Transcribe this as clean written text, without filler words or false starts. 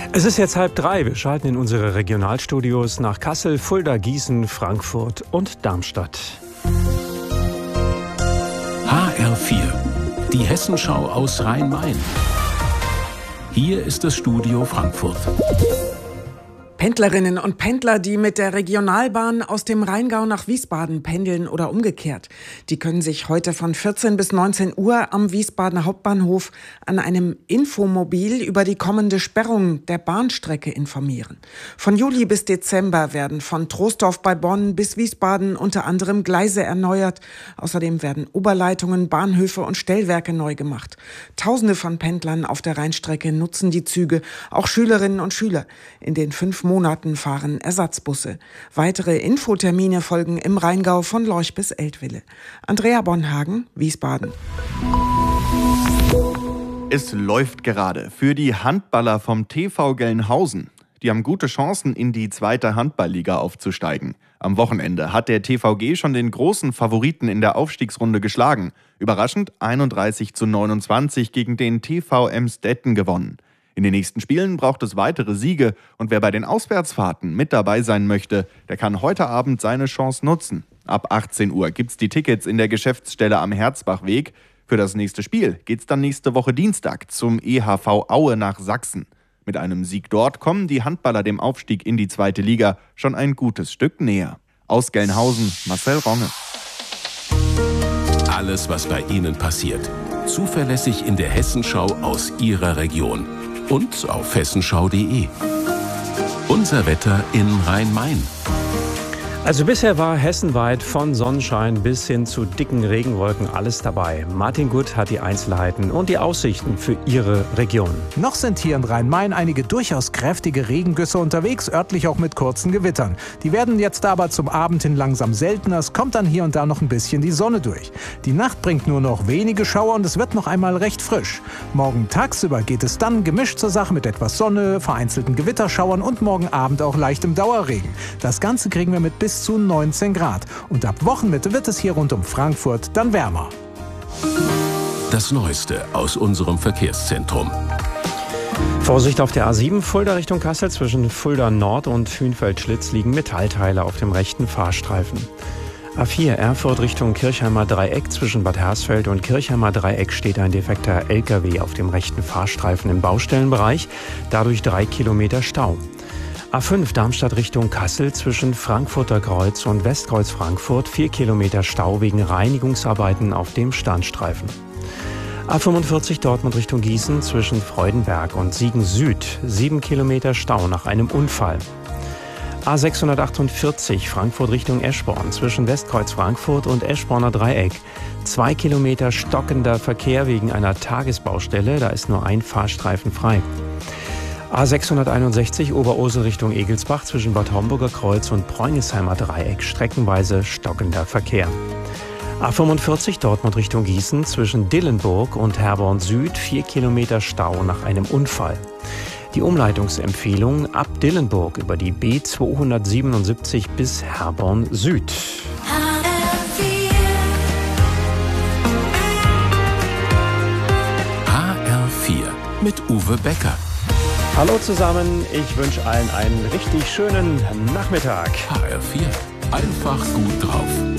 Es ist jetzt 2:30. Wir schalten in unsere Regionalstudios nach Kassel, Fulda, Gießen, Frankfurt und Darmstadt. HR4, die Hessenschau aus Rhein-Main. Hier ist das Studio Frankfurt. Pendlerinnen und Pendler, die mit der Regionalbahn aus dem Rheingau nach Wiesbaden pendeln oder umgekehrt, die können sich heute von 14 bis 19 Uhr am Wiesbadener Hauptbahnhof an einem Infomobil über die kommende Sperrung der Bahnstrecke informieren. Von Juli bis Dezember werden von Troisdorf bei Bonn bis Wiesbaden unter anderem Gleise erneuert. Außerdem werden Oberleitungen, Bahnhöfe und Stellwerke neu gemacht. Tausende von Pendlern auf der Rheinstrecke nutzen die Züge, auch Schülerinnen und Schüler. In den 5 Monaten fahren Ersatzbusse. Weitere Infotermine folgen im Rheingau von Lorch bis Eltville. Andrea Bonhagen, Wiesbaden. Es läuft gerade für die Handballer vom TV Gelnhausen. Die haben gute Chancen, in die 2. Handballliga aufzusteigen. Am Wochenende hat der TVG schon den großen Favoriten in der Aufstiegsrunde geschlagen. Überraschend 31:29 gegen den TV Emsdetten gewonnen. In den nächsten Spielen braucht es weitere Siege und wer bei den Auswärtsfahrten mit dabei sein möchte, der kann heute Abend seine Chance nutzen. Ab 18 Uhr gibt's die Tickets in der Geschäftsstelle am Herzbachweg. Für das nächste Spiel geht's dann nächste Woche Dienstag zum EHV Aue nach Sachsen. Mit einem Sieg dort kommen die Handballer dem Aufstieg in die 2. Liga schon ein gutes Stück näher. Aus Gelnhausen, Marcel Ronge. Alles, was bei Ihnen passiert, zuverlässig in der Hessenschau aus Ihrer Region. Und auf hessenschau.de. Unser Wetter in Rhein-Main. Also bisher war hessenweit von Sonnenschein bis hin zu dicken Regenwolken alles dabei. Martin Gutt hat die Einzelheiten und die Aussichten für Ihre Region. Noch sind hier in Rhein-Main einige durchaus kräftige Regengüsse unterwegs, örtlich auch mit kurzen Gewittern. Die werden jetzt aber zum Abend hin langsam seltener. Es kommt dann hier und da noch ein bisschen die Sonne durch. Die Nacht bringt nur noch wenige Schauer und es wird noch einmal recht frisch. Morgen tagsüber geht es dann gemischt zur Sache mit etwas Sonne, vereinzelten Gewitterschauern und morgen Abend auch leichtem Dauerregen. Das Ganze kriegen wir mit bis zu 19 Grad. Und ab Wochenmitte wird es hier rund um Frankfurt dann wärmer. Das Neueste aus unserem Verkehrszentrum. Vorsicht auf der A7 Fulda Richtung Kassel. Zwischen Fulda Nord und Hünfeld-Schlitz liegen Metallteile auf dem rechten Fahrstreifen. A4 Erfurt Richtung Kirchheimer Dreieck. Zwischen Bad Hersfeld und Kirchheimer Dreieck steht ein defekter LKW auf dem rechten Fahrstreifen im Baustellenbereich. Dadurch 3 Kilometer Stau. A5 Darmstadt Richtung Kassel zwischen Frankfurter Kreuz und Westkreuz Frankfurt 4 Kilometer Stau wegen Reinigungsarbeiten auf dem Standstreifen. A45 Dortmund Richtung Gießen zwischen Freudenberg und Siegen Süd 7 Kilometer Stau nach einem Unfall. A648 Frankfurt Richtung Eschborn zwischen Westkreuz Frankfurt und Eschborner Dreieck 2 Kilometer stockender Verkehr wegen einer Tagesbaustelle, da ist nur ein Fahrstreifen frei. A661 Oberursel Richtung Egelsbach zwischen Bad Homburger Kreuz und Preungesheimer Dreieck streckenweise stockender Verkehr. A45 Dortmund Richtung Gießen zwischen Dillenburg und Herborn Süd 4 Kilometer Stau nach einem Unfall. Die Umleitungsempfehlung ab Dillenburg über die B277 bis Herborn Süd. HR4 mit Uwe Becker. Hallo zusammen, ich wünsche allen einen richtig schönen Nachmittag. HR4, einfach gut drauf.